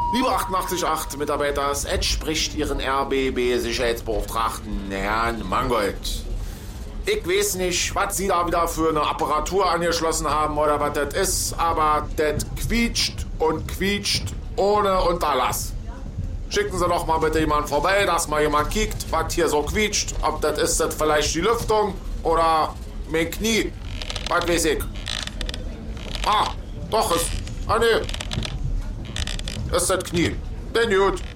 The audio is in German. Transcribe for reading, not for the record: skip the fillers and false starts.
Lieber 888 Mitarbeiter, Edge spricht Ihren RBB-Sicherheitsbeauftragten Herrn Mangold. Ich weiß nicht, was Sie da wieder für eine Apparatur angeschlossen haben oder was das ist, aber das quietscht und quietscht ohne Unterlass. Schicken Sie doch mal bitte jemanden vorbei, dass mal jemand kiekt, was hier so quietscht. Ob das vielleicht die Lüftung oder mein Knie. Was weiß ich. Ah, doch, nee. Das ist das Knie. Denn gut.